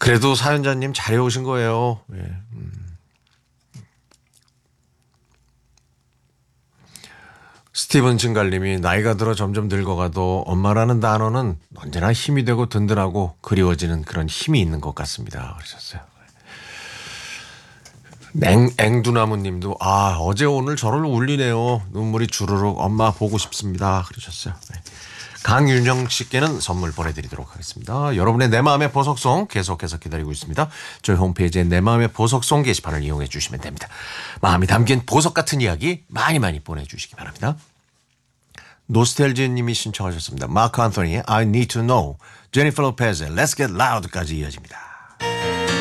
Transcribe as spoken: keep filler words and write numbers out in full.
그래도 사연자님 잘해 오신 거예요. 예. 음. 스티븐 진갈님이 나이가 들어 점점 늙어가도 엄마라는 단어는 언제나 힘이 되고 든든하고 그리워지는 그런 힘이 있는 것 같습니다. 그러셨어요. 앵, 앵두나무님도 아 어제 오늘 저를 울리네요. 눈물이 주르륵 엄마 보고 싶습니다. 그러셨어요. 네. 강윤영 씨께는 선물 보내드리도록 하겠습니다. 여러분의 내 마음의 보석송 계속해서 기다리고 있습니다. 저희 홈페이지에 내 마음의 보석송 게시판을 이용해 주시면 됩니다. 마음이 담긴 보석 같은 이야기 많이 많이 보내주시기 바랍니다. 노스텔지님이 신청하셨습니다. 마크 안토니의 I Need to Know, 제니퍼 로페즈의 Let's Get Loud까지 이어집니다.